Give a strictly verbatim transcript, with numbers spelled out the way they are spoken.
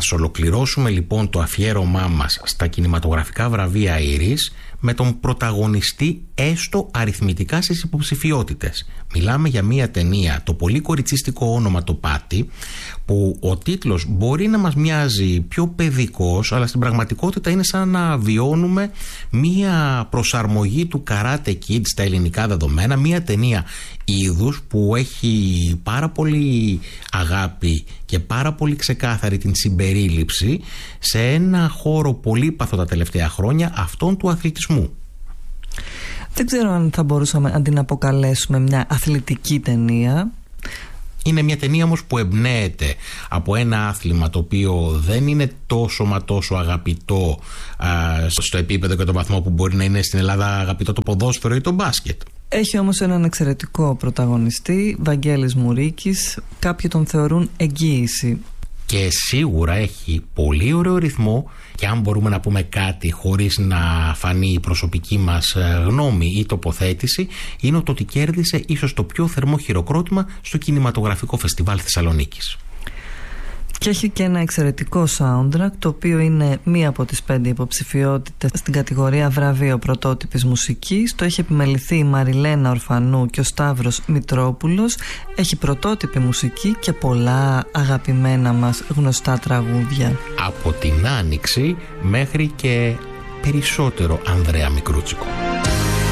Ας ολοκληρώσουμε λοιπόν το αφιέρωμά μας στα κινηματογραφικά βραβεία Ήρης με τον πρωταγωνιστή έστω αριθμητικά στις υποψηφιότητες. Μιλάμε για μια ταινία, το πολύ κοριτσίστικο όνομα το Πάτη, που ο τίτλος μπορεί να μας μοιάζει πιο παιδικός, αλλά στην πραγματικότητα είναι σαν να βιώνουμε μια προσαρμογή του Karate Kid στα ελληνικά δεδομένα, μια ταινία είδους που έχει πάρα πολύ αγάπη και πάρα πολύ ξεκάθαρη την συμπερίληψη σε ένα χώρο πολύπαθο τα τελευταία χρόνια, αυτόν του αθλητισμού. Δεν ξέρω αν θα μπορούσαμε να την αποκαλέσουμε μια αθλητική ταινία. Είναι μια ταινία όμως που εμπνέεται από ένα άθλημα το οποίο δεν είναι τόσο μα τόσο αγαπητό α, στο επίπεδο και τον βαθμό που μπορεί να είναι στην Ελλάδα αγαπητό το ποδόσφαιρο ή το μπάσκετ. Έχει όμως έναν εξαιρετικό πρωταγωνιστή, Βαγγέλης Μουρίκης, κάποιοι τον θεωρούν εγγύηση. Και σίγουρα έχει πολύ ωραίο ρυθμό, και αν μπορούμε να πούμε κάτι χωρίς να φανεί η προσωπική μας γνώμη ή τοποθέτηση, είναι το ότι κέρδισε ίσως το πιο θερμό χειροκρότημα στο κινηματογραφικό φεστιβάλ Θεσσαλονίκης. Και έχει και ένα εξαιρετικό soundtrack, το οποίο είναι μία από τις πέντε υποψηφιότητες στην κατηγορία βραβείο πρωτότυπης μουσικής. Το έχει επιμεληθεί η Μαριλένα Ορφανού και ο Σταύρος Μητρόπουλος. Έχει πρωτότυπη μουσική και πολλά αγαπημένα μας γνωστά τραγούδια. Από την Άνοιξη μέχρι και περισσότερο Ανδρέα Μικρούτσικο.